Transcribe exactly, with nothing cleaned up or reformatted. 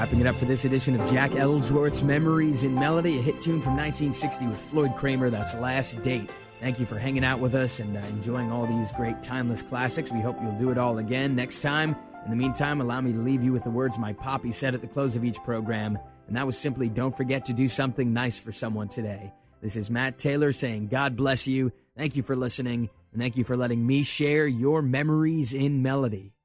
Wrapping it up for this edition of Jack Ellsworth's Memories in Melody, a hit tune from nineteen sixty with Floyd Kramer. That's Last Date. Thank you for hanging out with us and uh, enjoying all these great timeless classics. We hope you'll do it all again next time. In the meantime, allow me to leave you with the words my poppy said at the close of each program, and that was simply, don't forget to do something nice for someone today. This is Matt Taylor saying God bless you. Thank you for listening, and thank you for letting me share your memories in melody.